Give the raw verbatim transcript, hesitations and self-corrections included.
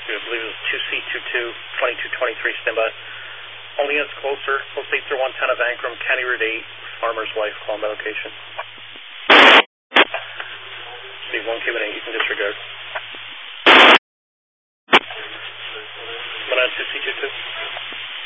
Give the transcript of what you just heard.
I believe it was two C twenty-two, twenty-two twenty-three, standby. Only units closer, post eight zero one ten of Ankrum, County Route eight, Farmer's Wife, call my location. Steve one, Cuban eight, you can disregard. one nine two C twenty-two.